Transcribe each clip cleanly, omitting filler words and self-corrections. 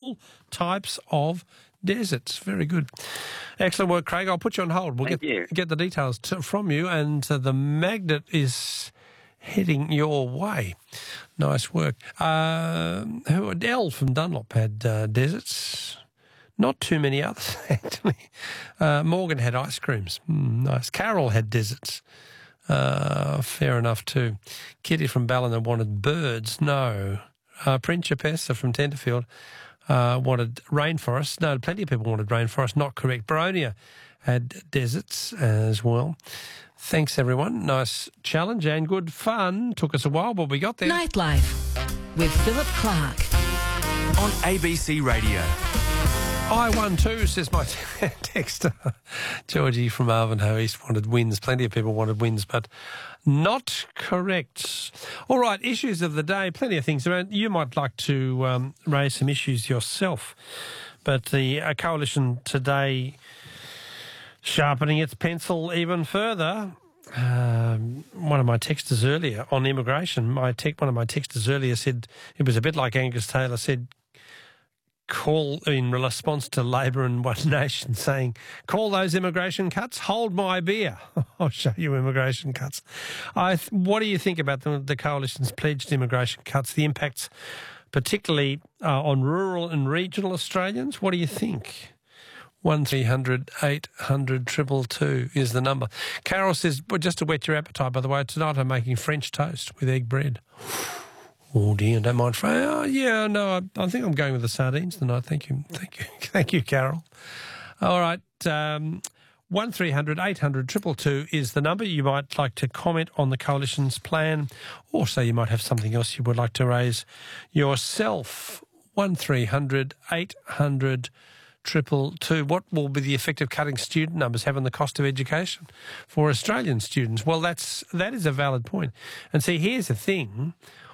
all types of deserts. Very good. Excellent work, Craig. I'll put you on hold. We'll get the details from you, and the magnet is heading your way. Nice work. Elle from Dunlop had deserts. Not too many others, actually. Morgan had ice creams. Nice. Carol had deserts. Fair enough too. Kitty from Ballina wanted birds. No. Principessa from Tenterfield wanted rainforest. No, plenty of people wanted rainforest. Not correct. Baronia had deserts as well. Thanks, everyone. Nice challenge and good fun. Took us a while, but we got there. Nightlife with Philip Clark on ABC Radio. I won too, says my texter. Georgie from Ivanhoe East wanted wins. Plenty of people wanted wins, but not correct. All right, issues of the day. Plenty of things around. You might like to raise some issues yourself, but the Coalition today sharpening its pencil even further. One of my texters earlier on immigration, one of my texters earlier said, it was a bit like Angus Taylor said, call in response to Labor and One Nation saying, call those immigration cuts, hold my beer. I'll show you immigration cuts. What do you think about the Coalition's pledged immigration cuts, the impacts particularly on rural and regional Australians? What do you think? 1300 800 222 is the number. Carol says, well, just to whet your appetite, by the way, tonight I'm making French toast with egg bread. Oh dear, don't mind. Oh, yeah, no, I think I'm going with the sardines tonight. Thank you, Carol. All right, 1300 800 222 is the number. You might like to comment on the Coalition's plan, or say you might have something else you would like to raise yourself. 1300 800 222. What will be the effect of cutting student numbers have on the cost of education for Australian students? Well, that is a valid point. And see, here's the thing.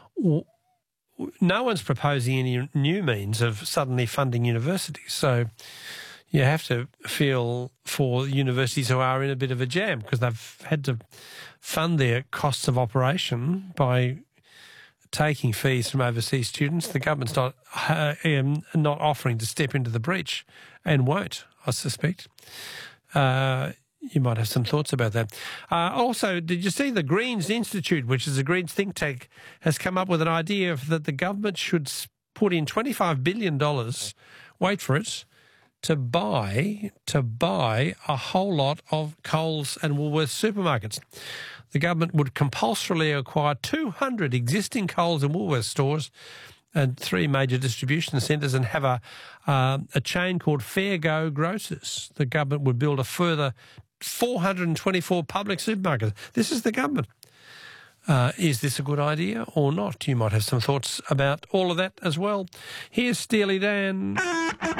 No one's proposing any new means of suddenly funding universities. So you have to feel for universities who are in a bit of a jam because they've had to fund their costs of operation by taking fees from overseas students. The government's not offering to step into the breach and won't, I suspect. You might have some thoughts about that. Also, did you see the Greens Institute, which is a Greens think tank, has come up with an idea that the government should put in $25 billion, wait for it, to buy a whole lot of Coles and Woolworths supermarkets. The government would compulsorily acquire 200 existing Coles and Woolworths stores and 3 major distribution centres and have a chain called Fair Go Grocers. The government would build a further 424 public supermarkets. This is the government. Is this a good idea or not? You might have some thoughts about all of that as well. Here's Steely Dan.